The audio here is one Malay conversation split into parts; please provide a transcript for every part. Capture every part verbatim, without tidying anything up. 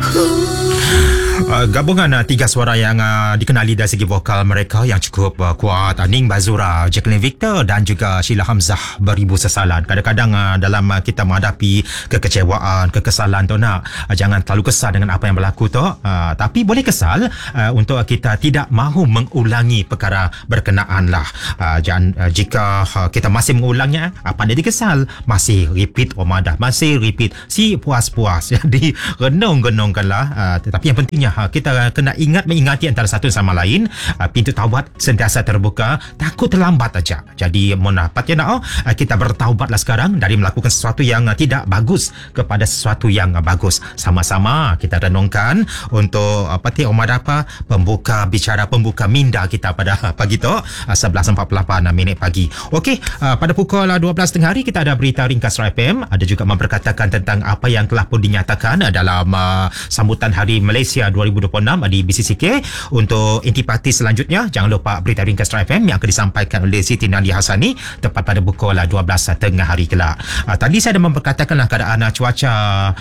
Uh, gabungan uh, tiga suara yang uh, dikenali dari segi vokal mereka yang cukup uh, kuat, uh, Ning Bazura, Jacqueline Victor dan juga Sheila Hamzah beribu sesalan. Kadang-kadang uh, dalam uh, kita menghadapi kekecewaan, kekesalan tu nak, uh, jangan terlalu kesal dengan apa yang berlaku tu, uh, tapi boleh kesal uh, untuk kita tidak mahu mengulangi perkara berkenaan lah. Uh, jangan, uh, jika uh, kita masih mengulangnya, apa dia kesal, masih repeat Ramadan, masih repeat, si puas-puas. Jadi renung-renungkanlah, uh, tetapi yang pentingnya kita kena ingat mengingati antara satu sama lain. Pintu taubat sentiasa terbuka, takut terlambat aja. Jadi mohon dapat ya nak, kita bertaubatlah sekarang dari melakukan sesuatu yang tidak bagus kepada sesuatu yang bagus. Sama-sama kita renungkan untuk apa ti Omar apa pembuka bicara pembuka minda kita pada pagi tu sebelas empat puluh lapan minit pagi. Okey, pada pukul dua belas tengah hari kita ada berita ringkas F M, ada juga memperkatakan tentang apa yang telah pun dinyatakan dalam uh, sambutan Hari Malaysia dua ribu dua puluh enam di B C C K. Untuk intipati selanjutnya, jangan lupa berita ringkas F M yang akan disampaikan oleh Siti Nadia Hasani tepat pada pukul dua belas tengah hari kelak. Uh, tadi saya dah memperkatakanlah keadaan uh, cuaca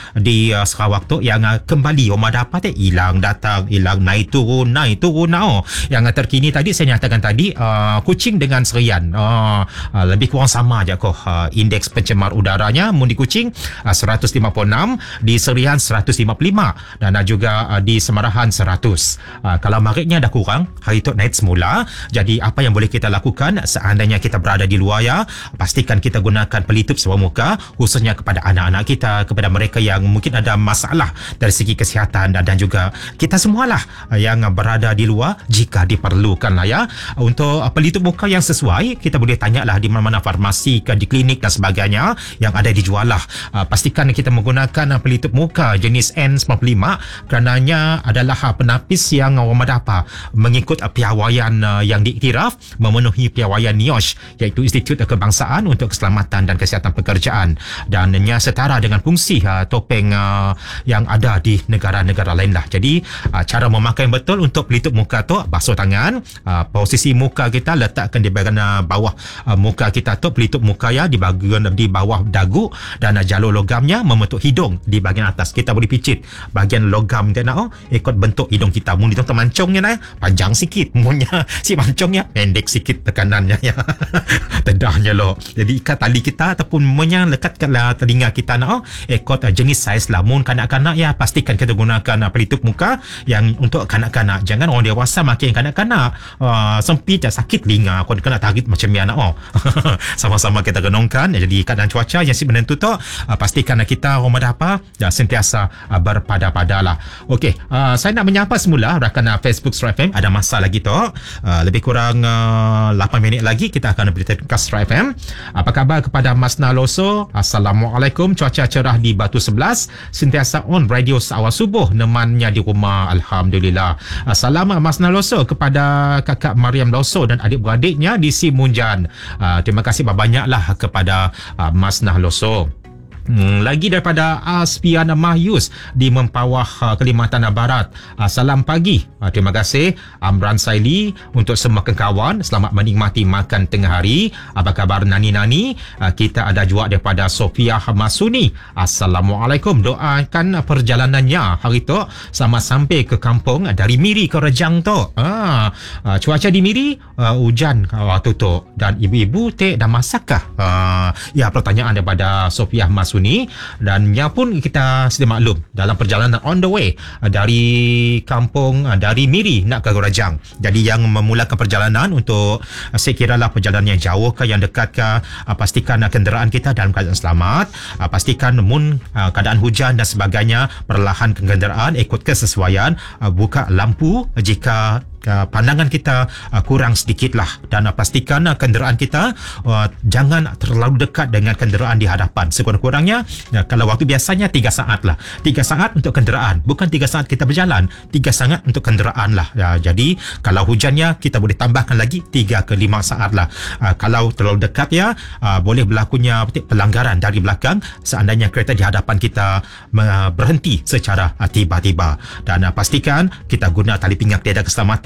di uh, Sarawak tu yang uh, kembali Omar dapat eh, hilang datang, hilang naik turun, naik turun. Oh. Yang uh, terkini tadi saya nyatakan tadi uh, Kuching dengan Serian uh, uh, lebih kurang sama aja kok uh, indeks pencemar udaranya. Mun di Kuching uh, seratus lima puluh enam, di Serian seratus lima puluh lima dan uh, juga uh, di Semarahan seratus. Uh, kalau maritnya dah kurang, hari tu naik semula. Jadi apa yang boleh kita lakukan seandainya kita berada di luar ya, pastikan kita gunakan pelitup seluruh muka, khususnya kepada anak-anak kita, kepada mereka yang mungkin ada masalah dari segi kesihatan dan, dan juga kita semualah yang berada di luar jika diperlukan lah ya. Untuk uh, pelitup muka yang sesuai, kita boleh tanyalah di mana-mana farmasi ke di klinik dan sebagainya yang ada dijual lah. Uh, pastikan kita menggunakan uh, pelitup muka jenis N sembilan puluh lima kerananya adalah uh, penapis yang uh, apa mengikut uh, piawaian uh, yang diiktiraf memenuhi piawaian N I O S H, iaitu Institut Kebangsaan untuk Keselamatan dan Kesihatan Pekerjaan, dan nya setara dengan fungsi uh, topeng uh, yang ada di negara-negara lain lah. Jadi uh, cara memakai yang betul untuk pelitup muka tu, basuh tangan, uh, posisi muka kita letakkan di bahagian uh, bawah uh, muka kita tu, pelitup muka ya di bahagian di bawah dagu, dan uh, jalur logamnya membentuk hidung di bahagian atas. Kita boleh picit bahagian logam dia nak oh, ikut bentuk hidung kita. Mun hidung mancungnya nah, panjang sikit, munnya si mancungnya pendek sikit tekanannya ya. Tedahnya loh. Jadi ikat tali kita ataupun munnya lekatkanlah telinga kita nak oh, ikut uh, jenis saiz lah. Mun kanak-kanak ya, pastikan kita gunakan uh, pelitup muka yang untuk kanak-kanak. Jangan orang dewasa makin kanak-kanak uh, sempit dan sakit telinga, kau kena tarik macam ni anak oh. Sama-sama kita renungkan. Jadi keadaan cuaca yang si menentu tu, uh, pastikan kita Ramadan apa dan sentiasa uh, berpada-pada lah. Okey, uh, saya nak menyapa semula rakan uh, Facebook F M. Ada masa lagi tu, uh, lebih kurang uh, lapan minit lagi kita akan berita ringkas F M. Apa khabar kepada Mas Naloso? Assalamualaikum, cuaca cerah di Batu sebelas, sentiasa on radio awal subuh, nemannya di rumah, alhamdulillah. Uh, salam Mas Naloso kepada kakak Mariam Loso dan adik-beradiknya di Simunjan. Uh, terima kasih banyaklah kepada uh, Mas Naloso. Hmm, lagi daripada Aspiana Mahyus di Mempawah, uh, Kalimantan Barat. Uh, salam pagi. Uh, terima kasih Amran Saili untuk semua kawan. Selamat menikmati makan tengah hari. Apa khabar nani-nani? Uh, kita ada juga daripada Sofia Masuni. Assalamualaikum. Doakan perjalanannya hari tu sama sampai ke kampung dari Miri ke Rejang tu. Ah, uh, cuaca di Miri uh, hujan waktu tu, dan ibu-ibu teh dah masakkah? Uh, ya, pertanyaan daripada Sofia Masuni. Dan nya pun kita sedia maklum dalam perjalanan on the way dari kampung dari Miri nak ke Rejang. Jadi yang memulakan perjalanan untuk saya kiralah perjalanan yang jauh ke yang dekat ke, pastikan kenderaan kita dalam keadaan selamat. Pastikan mun keadaan hujan dan sebagainya, perlahan kenderaan ikut kesesuaian, buka lampu jika Uh, pandangan kita uh, kurang sedikit lah, dan uh, pastikan uh, kenderaan kita uh, jangan terlalu dekat dengan kenderaan di hadapan. Sekurang-kurangnya uh, kalau waktu biasanya tiga saat lah, tiga saat untuk kenderaan, bukan tiga saat kita berjalan, tiga saat untuk kenderaan lah. Uh, jadi kalau hujannya kita boleh tambahkan lagi tiga ke lima saat lah. Uh, kalau terlalu dekat ya, uh, boleh berlakunya pelanggaran dari belakang seandainya kereta di hadapan kita uh, berhenti secara uh, tiba-tiba. Dan uh, pastikan kita guna tali pinggang tiada keselamatan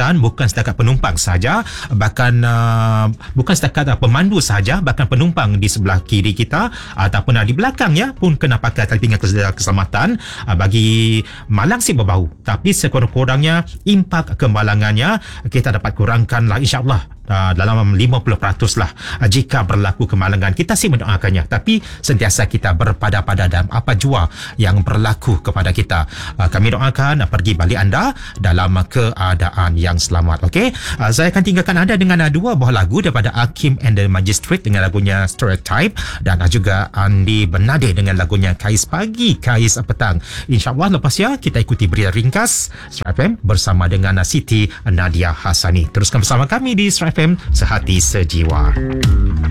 keselamatan bukan setakat penumpang saja, bahkan uh, bukan setakat uh, pemandu saja, bahkan penumpang di sebelah kiri kita ataupun uh, di belakangnya pun kena pakai tali pinggang keselamatan. Uh, bagi malang sih berbau, tapi sekurang-kurangnya impak kemalangannya kita dapat kurangkanlah insya-Allah Uh, dalam lima puluh peratus lah uh, jika berlaku kemalangan. Kita sih mendoakannya, tapi sentiasa kita berpada-pada dalam apa jua yang berlaku kepada kita. Uh, kami doakan uh, pergi balik anda dalam uh, keadaan yang selamat. Okey, uh, saya akan tinggalkan anda dengan uh, dua buah lagu daripada Hakim and the Magistrate dengan lagunya Stereotype, dan uh, juga Andi Bernade dengan lagunya Kais Pagi Kais Petang. InsyaAllah lepas ya kita ikuti berita ringkas Star F M bersama dengan uh, Siti Nadia Hasani. Teruskan bersama kami di Star F M Sehati Sejiwa.